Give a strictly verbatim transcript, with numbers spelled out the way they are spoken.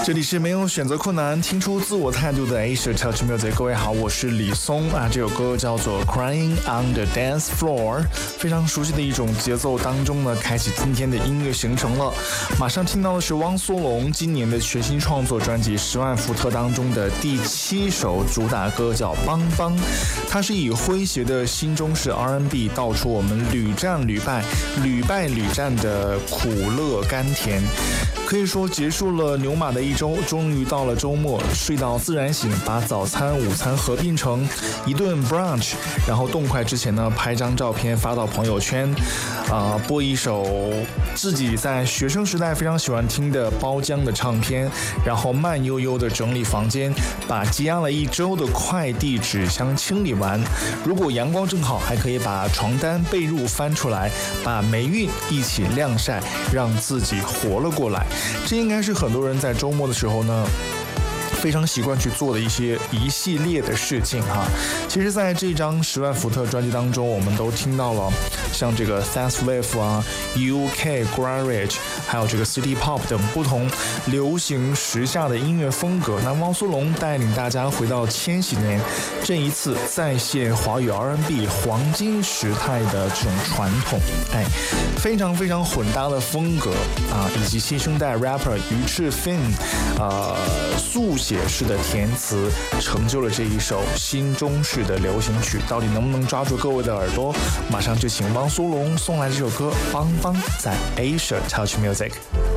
这里是没有选择困难，听出自我态度的 Asia Touch Music。各位好，我是李松啊。这首歌叫做 Crying on the Dance Floor， 非常熟悉的一种节奏当中呢，开启今天的音乐行程了。马上听到的是汪苏泷今年的全新创作专辑《十万伏特》当中的第七首主打歌，叫《邦邦》。它是以诙谐的新中式 R and B 道出我们屡战屡败、屡败屡战的苦乐甘甜。可以说结束了牛马的一周，终于到了周末，睡到自然醒，把早餐午餐合并成一顿 brunch， 然后动快之前呢拍张照片发到朋友圈，啊、呃，播一首自己在学生时代非常喜欢听的包浆的唱片，然后慢悠悠的整理房间，把积压了一周的快递纸箱清理完。如果阳光正好，还可以把床单被褥翻出来，把霉运一起晾晒，让自己活了过来。这应该是很多人在周末的时候呢非常习惯去做的一些一系列的事情哈。其实在这张十万伏特专辑当中，我们都听到了像这个 Fast Wave 啊、U K Garage， 还有这个 City Pop 等不同流行时下的音乐风格。那汪苏泷带领大家回到千禧年，这一次再现华语 R and B 黄金时代的这种传统，哎，非常非常混搭的风格啊，以及新生代 rapper 于赤 Fin 呃速写式的填词，成就了这一首新中式的流行曲。到底能不能抓住各位的耳朵？马上就请汪苏泷送来这首歌《邦邦》在 Asia Touch Music。